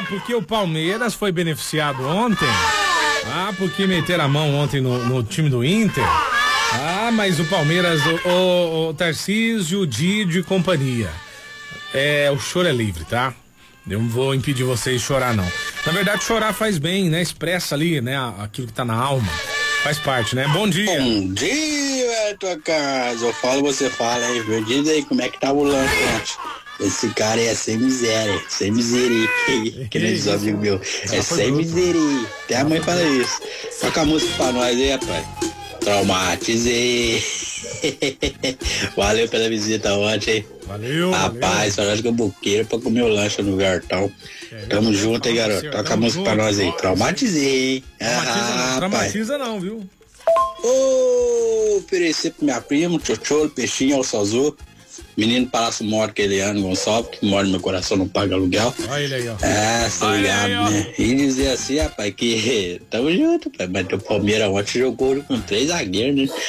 porque o Palmeiras foi beneficiado ontem. Porque meteram a mão ontem no time do Inter. Mas o Palmeiras, o Tarcísio, o Didio e companhia. O choro é livre, tá? Eu não vou impedir vocês de chorar, não. Na verdade, chorar faz bem, né? Expressa ali, né? Aquilo que tá na alma. Faz parte, né? Bom dia. Bom dia, tua casa. Eu falo, você fala aí, viu? Diz aí como é que tá o lance, né? Esse cara é sem miséria, sem miséria. Aquele dos amigos meus. É sem miséria. Até a mãe fala isso. Toca a música pra nós aí, rapaz. Traumatizei. Valeu pela visita ontem. Valeu. Rapaz, só acho que eu buqueiro pra comer o lanche no Vertão. Tamo junto, hein, garoto. Toca a música pra nós aí. Traumatizei. Traumatiza não, viu? Oferecer pro minha prima, Tchotcholo, Peixinho, Alçazô. Menino Palácio Moro, aquele ano, Gonçalves, que mora no meu coração, não paga aluguel. Olha ele aí, ó. Tá ligado, né? E dizer assim, rapaz, que tamo junto, pai. Mas o Palmeiras ontem jogou com 3 zagueiros, né?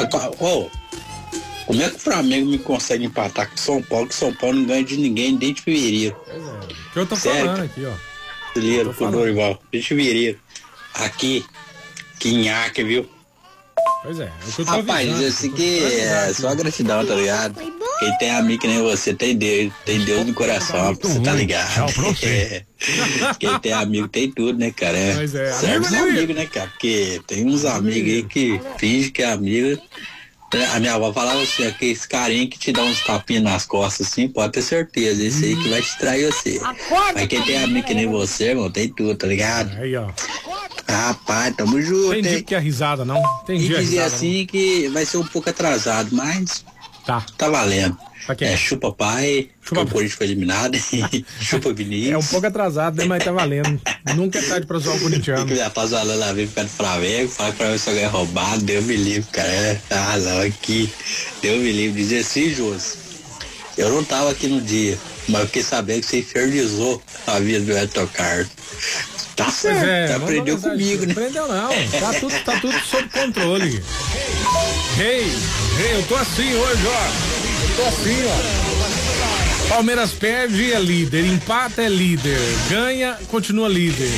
Como é que o Flamengo me consegue empatar com o São Paulo, que o São Paulo não ganha de ninguém desde fevereiro? Que eu tô falando aqui, ó. Brasileiro, pro Dorival, desde fevereiro. Aqui, Quinhaque, viu? Pois é, o que eu tô rapaz, avisando, assim que é só gratidão, tá ligado? Quem tem amigo que nem você tem Deus no coração, você tá ligado? Quem tem amigo tem tudo, né, cara? Serve os amigos, né, cara? Porque tem uns amigos aí que fingem que é amigo. A minha avó falava assim, aquele carinha que te dá uns tapinhos nas costas, assim, pode ter certeza, esse aí que vai te trair você. Mas quem tem amigo que nem você, irmão, tem tudo, tá ligado? Aí, ó. Rapaz, tamo junto, hein? Entendi que é risada, não? Entendi. E dizer assim não. Que vai ser um pouco atrasado, mas tá valendo. Chupa pai, chupa o Corinthians foi eliminado, chupa Vinícius. É um pouco atrasado, né? Mas tá valendo. Nunca é tarde pra zoar o corintiano. Já tá zoando lá, vem ficar do Flamengo, fala que o Flamengo só ganha roubado, Deus me livre, cara. Tá razão aqui, Deus me livre. Dizer assim, Josi, eu não tava aqui no dia, mas eu fiquei sabendo que você infernizou a vida do Elton Carlos. Tá certo, aprendeu comigo, né? Aprendeu não, tá tudo sob controle. Rei, eu tô assim hoje, ó. Eu tô assim, ó. Palmeiras perde, é líder. Empata, é líder. Ganha, continua líder.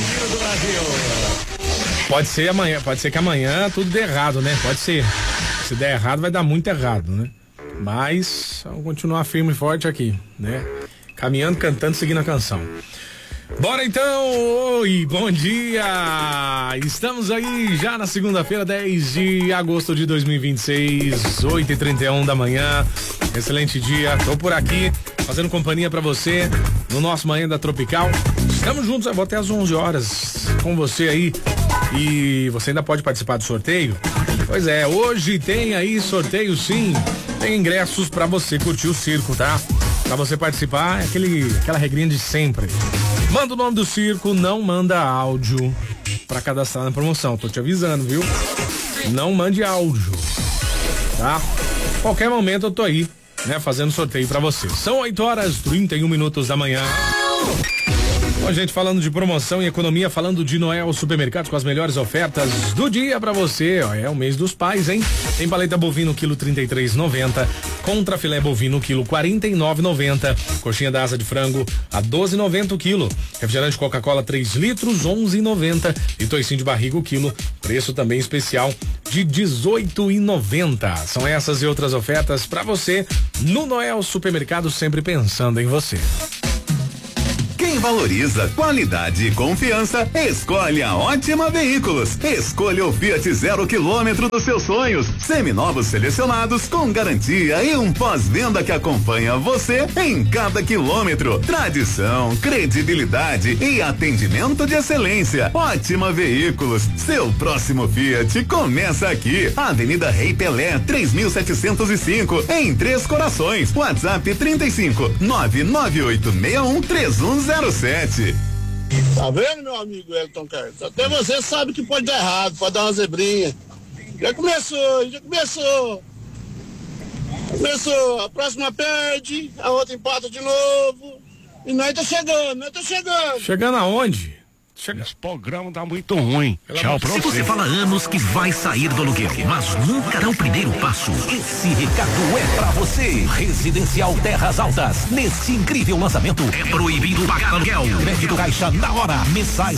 Pode ser amanhã, pode ser que amanhã tudo dê errado, né? Pode ser. Se der errado, vai dar muito errado, né? Mas vamos continuar firme e forte aqui, né? Caminhando, cantando, seguindo a canção. Bora então, oi, bom dia! Estamos aí já na segunda-feira, 10 de agosto de 2026, 8h31 da manhã. Excelente dia, tô por aqui fazendo companhia pra você no nosso Manhã da Tropical. Estamos juntos, eu vou até às 11 horas com você aí. E você ainda pode participar do sorteio? Pois é, hoje tem aí sorteio sim. Tem ingressos pra você curtir o circo, tá? Pra você participar, é aquela regrinha de sempre. Manda o nome do circo, não manda áudio pra cadastrar na promoção. Tô te avisando, viu? Não mande áudio, tá? Qualquer momento eu tô aí, né? Fazendo sorteio pra você. São 8h31 da manhã. Bom, gente, falando de promoção e economia, falando de Noel Supermercados com as melhores ofertas do dia pra você. Ó, é o mês dos pais, hein? Tem paleta bovino quilo 33,90, contra filé bovino quilo 49,90, coxinha da asa de frango a 12,90 o quilo, refrigerante Coca-Cola 3 litros 11,90 e toicinho de barriga o quilo, preço também especial de 18,90. São essas e outras ofertas pra você no Noel Supermercado, sempre pensando em você. Quem valoriza qualidade e confiança, escolhe a Ótima Veículos. Escolha o Fiat 0 km dos seus sonhos. Seminovos selecionados com garantia e um pós-venda que acompanha você em cada quilômetro. Tradição, credibilidade e atendimento de excelência. Ótima Veículos. Seu próximo Fiat começa aqui. Avenida Rei Pelé, 3705, em Três Corações. WhatsApp 35 99861 3107. Tá vendo, meu amigo Elton Carlos? Até você sabe que pode dar errado, pode dar uma zebrinha. Já começou. A próxima perde, a outra empata de novo. E nós tá chegando. Chegando aonde? Esse programa tá muito ruim. Tchau pra você. Se você fala anos que vai sair do aluguel, mas nunca dá o primeiro passo, esse recado é pra você. Residencial Terras Altas. Neste incrível lançamento, é proibido pagar aluguel. Crédito Caixa na hora. Mensais